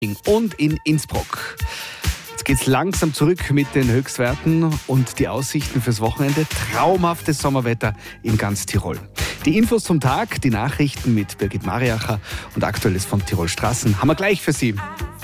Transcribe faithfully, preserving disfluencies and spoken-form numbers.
und in Innsbruck. Jetzt geht's langsam zurück mit den Höchstwerten und die Aussichten fürs Wochenende. Traumhaftes Sommerwetter in ganz Tirol. Die Infos zum Tag, die Nachrichten mit Birgit Mariacher und Aktuelles von Tirol Straßen haben wir gleich für Sie.